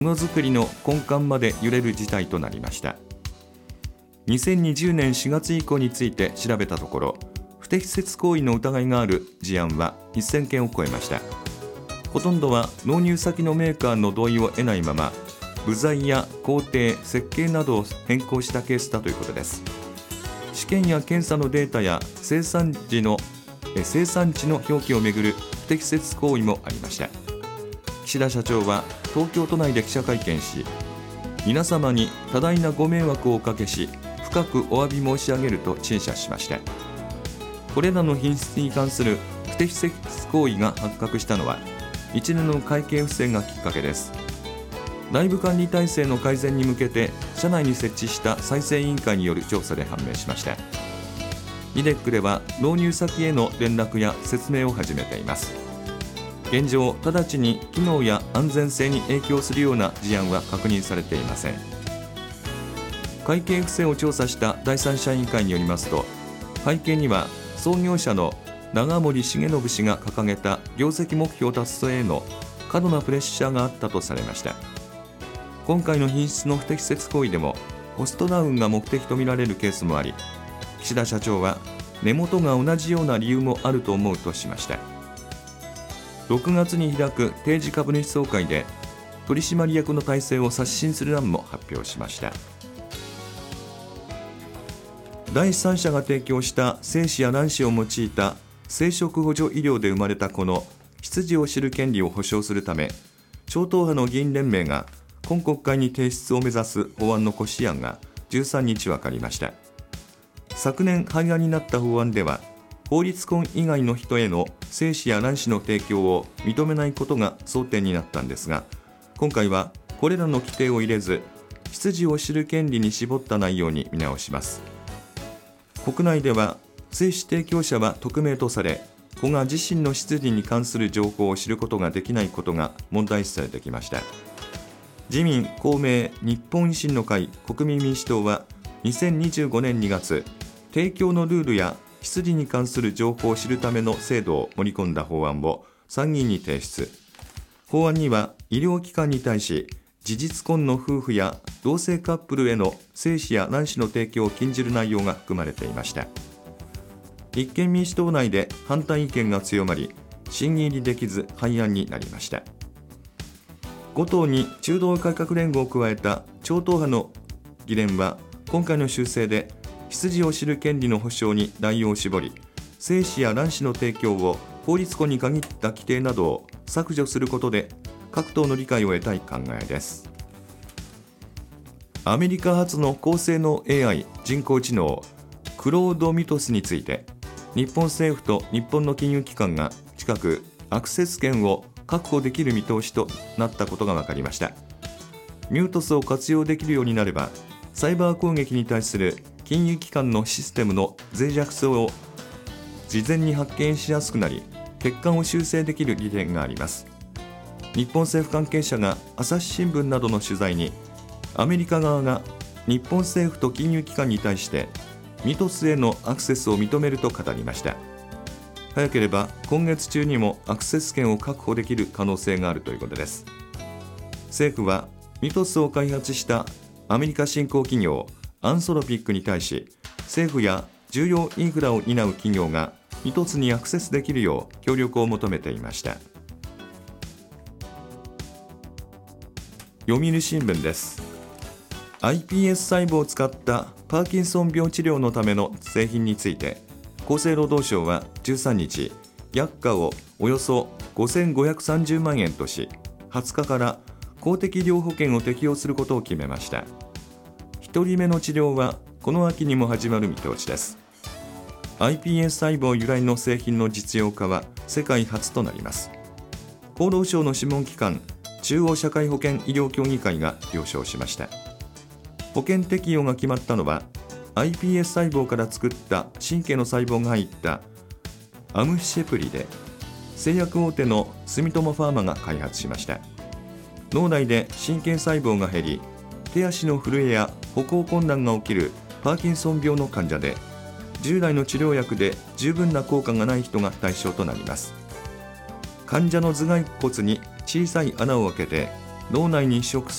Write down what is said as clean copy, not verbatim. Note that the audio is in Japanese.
ものづくりの根幹まで揺れる事態となりました。2020年4月以降について調べたところ、不適切行為の疑いがある事案は1000件を超えました。ほとんどは納入先のメーカーの同意を得ないまま、部材や工程、設計などを変更したケースだということです。試験や検査のデータや生産地の表記をめぐる不適切行為もありました。岸田社長は東京都内で記者会見し、皆様に多大なご迷惑をおかけし、深くお詫び申し上げると陳謝しました。これらの品質に関する不適切行為が発覚したのは、一連の会計不正がきっかけです。内部管理体制の改善に向けて、社内に設置した再生委員会による調査で判明しました。イデックでは納入先への連絡や説明を始めています。現状、直ちに機能や安全性に影響するような事案は確認されていません。会計不正を調査した第三者委員会によりますと、背景には創業者の長森重信氏が掲げた業績目標達成への過度なプレッシャーがあったとされました。今回の品質の不適切行為でもコストダウンが目的とみられるケースもあり、岸田社長は根元が同じような理由もあると思うとしました。6月に開く定時株主総会で取締役の体制を刷新する案も発表しました。第三者が提供した精子や卵子を用いた生殖補助医療で生まれた子の出自を知る権利を保障するため、超党派の議員連盟が今国会に提出を目指す法案の骨子案が13日分かりました。昨年廃案になった法案では、法律婚以外の人への精子や卵子の提供を認めないことが争点になったんですが、今回はこれらの規定を入れず、出自を知る権利に絞った内容に見直します。国内では精子提供者は匿名とされ、子が自身の出自に関する情報を知ることができないことが問題視されてきました。自民、公明、日本維新の会、国民民主党は2025年2月、提供のルールや出自に関する情報を知るための制度を盛り込んだ法案を参議院に提出。法案には医療機関に対し、事実婚の夫婦や同性カップルへの精子や卵子の提供を禁じる内容が含まれていました。立憲民主党内で反対意見が強まり、審議入りできず廃案になりました。5党に中道改革連合を加えた超党派の議連は、今回の修正で出自を知る権利の保障に内容を絞り、精子や卵子の提供を法律婚に限った規定などを削除することで各党の理解を得たい考えです。アメリカ発の高性能 AI 人工知能クロードミトスについて、日本政府と日本の金融機関が近くアクセス権を確保できる見通しとなったことが分かりました。ミュートスを活用できるようになれば、サイバー攻撃に対する金融機関のシステムの脆弱性を事前に発見しやすくなり、欠陥を修正できる利点があります。日本政府関係者が朝日新聞などの取材に、アメリカ側が日本政府と金融機関に対してミトスへのアクセスを認めると語りました。早ければ今月中にもアクセス権を確保できる可能性があるということです。政府はミトスを開発したアメリカ新興企業アンソロピックに対し、政府や重要インフラを担う企業がミトスにアクセスできるよう協力を求めていました。読売新聞です。 iPS 細胞を使ったパーキンソン病治療のための製品について、厚生労働省は13日、薬価をおよそ5530万円とし、20日から公的医療保険を適用することを決めました。1人目の治療はこの秋にも始まる見通しです。 iPS 細胞由来の製品の実用化は世界初となります。厚労省の諮問機関、中央社会保険医療協議会が了承しました。保険適用が決まったのは、iPS 細胞から作った神経の細胞が入ったアムヒシェプリで、製薬大手の住友ファーマが開発しました。脳内で神経細胞が減り、手足の震えや歩行困難が起きるパーキンソン病の患者で、従来の治療薬で十分な効果がない人が対象となります。患者の頭蓋骨に小さい穴を開けて脳内に移植